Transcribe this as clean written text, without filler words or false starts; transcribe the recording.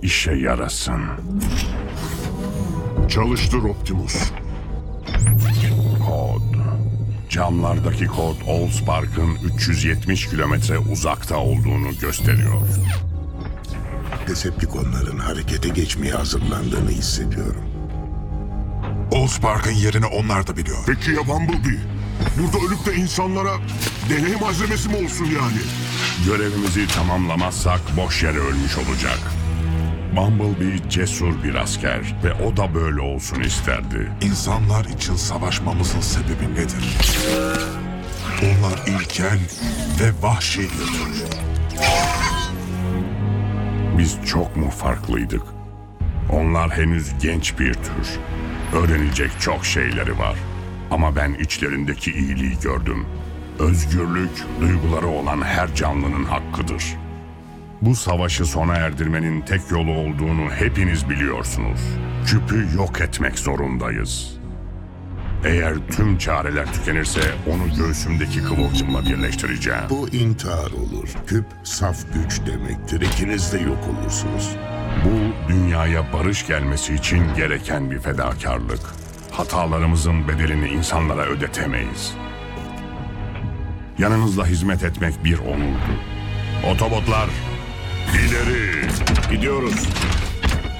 işe yarasın. Çalıştır Optimus. Kod. Camlardaki kod Allspark'ın 370 kilometre uzakta olduğunu gösteriyor. Decepticonların harekete geçmeye hazırlandığını hissediyorum. Allspark'ın yerini onlar da biliyor. Peki ya Bumblebee? Burada ölüp de insanlara deney malzemesi mi olsun yani? Görevimizi tamamlamazsak boş yere ölmüş olacak. Bumblebee cesur bir asker ve o da böyle olsun isterdi. İnsanlar için savaşmamızın sebebi nedir? Onlar ilkel ve vahşidir. Biz çok mu farklıydık? Onlar henüz genç bir tür. Öğrenecek çok şeyleri var. Ama ben içlerindeki iyiliği gördüm. Özgürlük, duyguları olan her canlının hakkıdır. Bu savaşı sona erdirmenin tek yolu olduğunu hepiniz biliyorsunuz. Küpü yok etmek zorundayız. Eğer tüm çareler tükenirse onu göğsümdeki kıvılcımla birleştireceğim. Bu intihar olur. Küp saf güç demektir. İkiniz de yok olursunuz. Bu dünyaya barış gelmesi için gereken bir fedakarlık. Hatalarımızın bedelini insanlara ödetemeyiz. Yanınızda hizmet etmek bir onurdu. Otobotlar, ileri! Gidiyoruz.